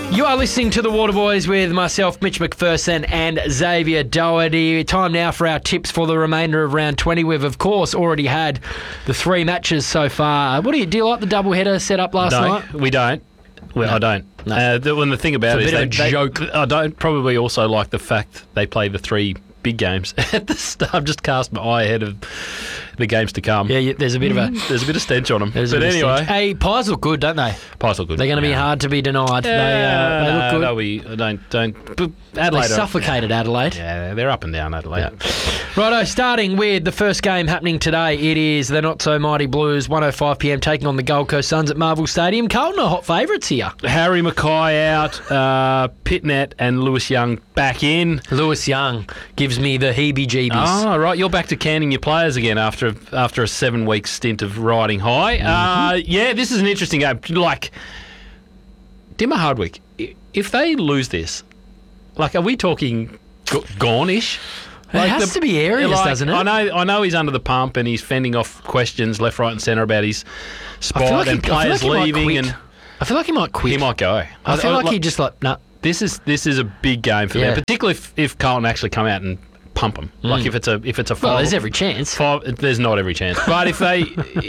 You are listening to The Waterboys with myself, Mitch McPherson, and Xavier Doherty. Time now for our tips for the remainder of round 20. We've, of course, already had the 3 matches so far. Do you like the doubleheader set up last night? We don't. Well, no. I don't. No. The thing about it's it is a bit of a joke. I don't probably also like the fact they play the 3 big games at the start. I've just cast my eye ahead of the games to come. Yeah, there's a bit of stench on them. But anyway, hey, Pies look good, don't they? Pies look good. They're going to be hard to be denied. They look good. Don't. Adelaide. They suffocated Adelaide. Yeah, they're up and down Adelaide. Yeah. Righto, starting with the first game happening today. It is the not-so-mighty Blues, 1:05pm, taking on the Gold Coast Suns at Marvel Stadium. Carlton are hot favourites here. Harry Mackay out, Pitnet and Lewis Young back in. Lewis Young gives me the heebie-jeebies. Oh, right. You're back to canning your players again after a 7-week stint of riding high. Mm-hmm. This is an interesting game. Like, Dimmer Hardwick, if they lose this, are we talking gone-ish? It has to be areas, doesn't it? I know he's under the pump and he's fending off questions left, right and centre about his spot and players leaving. And I feel like he might quit. He might go. I feel like he just nah. This is a big game for them, particularly if Carlton actually come out and pump them. Like if it's a 5. Well, there's every chance. 5. There's not every chance, but if they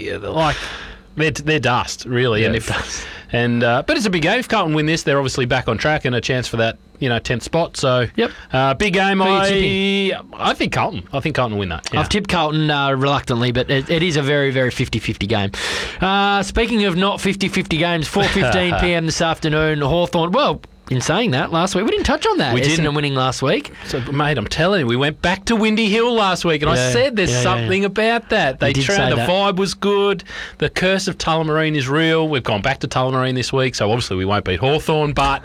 they're dust really, Yeah, but it's a big game. If Carlton win this, they're obviously back on track and a chance for that 10th spot. So big game. I think Carlton. I think Carlton will win that. Yeah. I've tipped Carlton reluctantly, but it is a very, very 50-50 game. Speaking of not 50-50 games, 4:15pm this afternoon, Hawthorn. Well, in saying that, last week we didn't touch on that. We didn't. Essendon winning last week. So, mate, I'm telling you, we went back to Windy Hill last week, and I said there's something about that. The vibe was good. The curse of Tullamarine is real. We've gone back to Tullamarine this week, so obviously we won't beat Hawthorn, but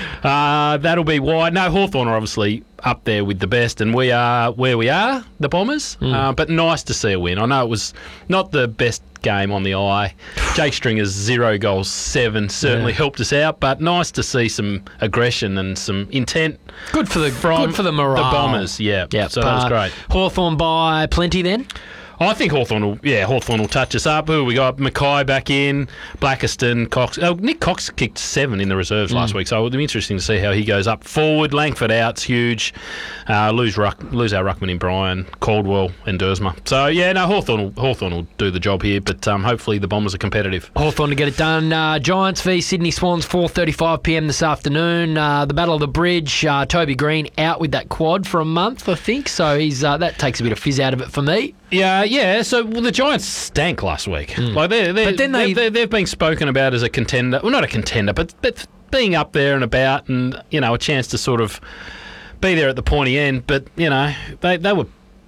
that'll be why. No, Hawthorn are obviously up there with the best, and we are where we are, the Bombers. But nice to see a win. I know it was not the best game on the eye. Jake Stringer's 0 goals 7 certainly helped us out, but nice to see some aggression and some intent. Good for the morale. The Bombers, so that was great. Hawthorn by plenty then. I think Hawthorn will touch us up. Who we got? Mackay back in, Blackiston, Cox. Nick Cox kicked 7 in the reserves last week, so it'll be interesting to see how he goes up forward. Langford out's huge. Lose our ruckman in Brian, Caldwell and Dersma. So Hawthorn will do the job here, but hopefully the Bombers are competitive. Hawthorn to get it done. Giants v Sydney Swans, 4:35pm this afternoon. The Battle of the Bridge. Toby Green out with that quad for a month, I think. So he's that takes a bit of fizz out of it for me. Yeah. So the Giants stank last week. They've been spoken about as a contender. Well, not a contender, but being up there and about, and a chance to sort of be there at the pointy end. But they were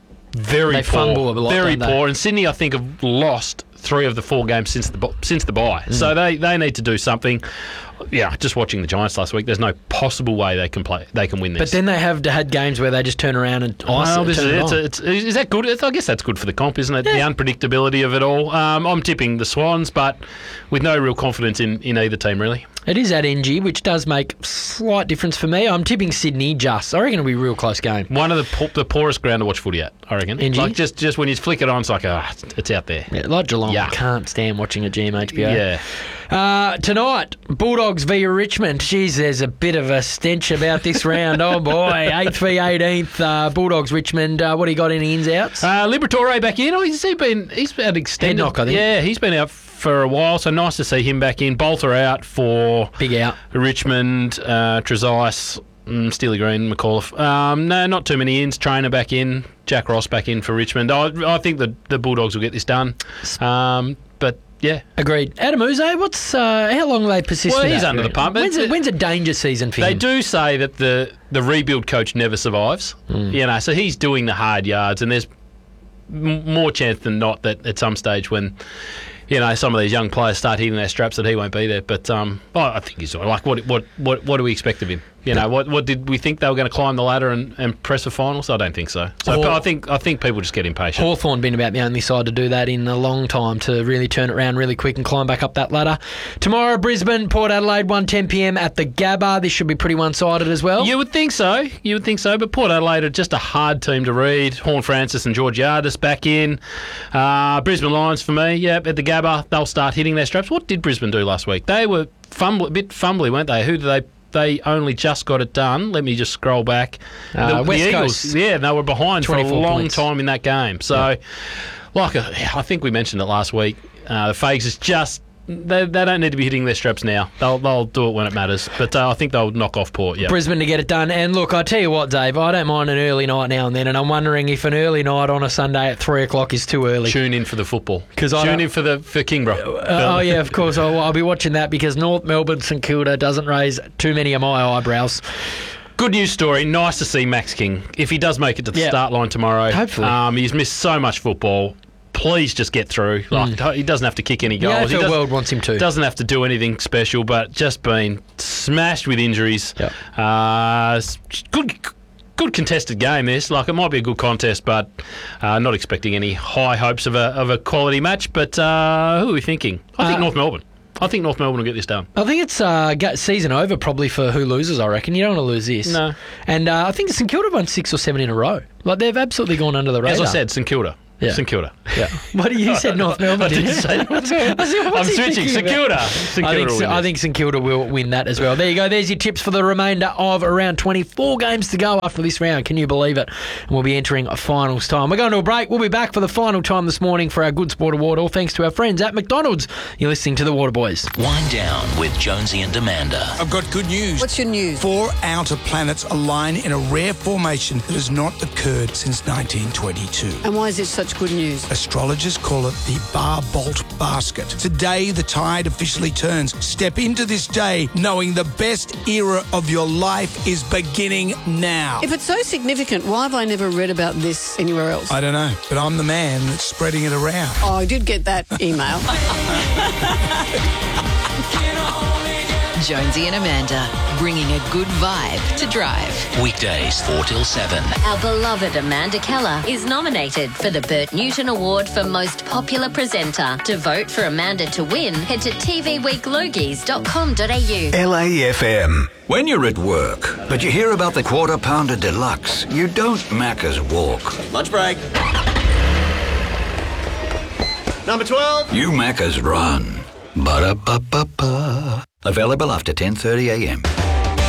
very poor, very poor. And Sydney, I think, have lost 3 of the 4 games since the bye. So they need to do something. Yeah, just watching the Giants last week, there's no possible way they can win this. But then they have had games where they just turn around and is that good? I guess that's good for the comp, isn't it? Yeah. The unpredictability of it all. I'm tipping the Swans, but with no real confidence in either team, really. It is at NG, which does make slight difference for me. I'm tipping Sydney just. I reckon it'll be a real close game. One of the poorest ground to watch footy at, I reckon. NG? Like just when you flick it on, it's like, it's out there. Yeah, like Geelong. I can't stand watching a GMHBO. Yeah. Tonight, Bulldogs v Richmond. Jeez, there's a bit of a stench about this round. Oh boy, 8th v 18th. Bulldogs Richmond. What do you got? Any ins outs? Liberatore back in. He's had extended. Head knock, I think. Yeah, he's been out for a while, so nice to see him back in. Bolter out for big out. Richmond, Trezise, Steely Green, McAuliffe. No, not too many ins. Trainer back in, Jack Ross back in for Richmond. I think the Bulldogs will get this done. But yeah, agreed. Adam Uze, what's how long will they persist? Well, he's under the pump. When's a danger season for him? They do say that the rebuild coach never survives. So he's doing the hard yards, and there's more chance than not that at some stage when some of these young players start hitting their straps that he won't be there. But I think he's all right. Like what do we expect of him? What did we think they were going to climb the ladder and press a finals? I don't think so. I think people just get impatient. Hawthorn been about the only side to do that in a long time, to really turn it around really quick and climb back up that ladder. Tomorrow, Brisbane, Port Adelaide, 1:10pm at the Gabba. This should be pretty one-sided as well. You would think so. But Port Adelaide are just a hard team to read. Horn Francis and Georgiadis back in. Brisbane Lions for me. At the Gabba, they'll start hitting their straps. What did Brisbane do last week? They were a bit fumbly, weren't they? Who did they they only just got it done. Let me just scroll back. The West Eagles, Coast. yeah, they were behind for a long points. time in that game. So, I think we mentioned it last week, the Fags is just... They don't need to be hitting their straps now. They'll do it when it matters. But I think they'll knock off Port, yeah. Brisbane to get it done. And look, I tell you what, Dave, I don't mind an early night now and then, and I'm wondering if an early night on a Sunday at 3 o'clock is too early. Tune in for the football. Tune in for Kingborough. Oh, yeah, of course. I'll be watching that because North Melbourne St Kilda doesn't raise too many of my eyebrows. Good news story. Nice to see Max King. If he does make it to the start line tomorrow, hopefully. He's missed so much football. Please just get through. He doesn't have to kick any goals. The AFL world wants him to. Doesn't have to do anything special, but just been smashed with injuries. Yep. Good contested game, this. It might be a good contest, but not expecting any high hopes of a quality match. But who are we thinking? I think North Melbourne. I think North Melbourne will get this done. I think it's season over probably for who loses, I reckon. You don't want to lose this. No. And I think St Kilda won 6 or 7 in a row. They've absolutely gone under the radar. As I said, St Kilda. Yeah. St Kilda. Yeah. What you said North Melbourne, didn't you? say North Melbourne. I'm switching. St Kilda. I think St Kilda will win that as well. There you go. There's your tips for the remainder of around 24 games to go after this round. Can you believe it? And we'll be entering a finals time. We're going to a break. We'll be back for the final time this morning for our Good Sport Award. All thanks to our friends at McDonald's. You're listening to the Waterboys. Wind down with Jonesy and Amanda. I've got good news. What's your news? 4 outer planets align in a rare formation that has not occurred since 1922. And why is it such good news? Astrologers call it the Bar-Bolt Basket. Today, the tide officially turns. Step into this day knowing the best era of your life is beginning now. If it's so significant, why have I never read about this anywhere else? I don't know, but I'm the man that's spreading it around. Oh, I did get that email. Jonesy and Amanda, bringing a good vibe to drive. Weekdays 4 till 7. Our beloved Amanda Keller is nominated for the Bert Newton Award for Most Popular Presenter. To vote for Amanda to win, head to tvweeklogies.com.au. LAFM. When you're at work, but you hear about the Quarter Pounder Deluxe, you don't Macca's walk. Lunch break. Number 12. You Macca's run. Ba-da-ba-ba-ba. Available after 10:30 a.m.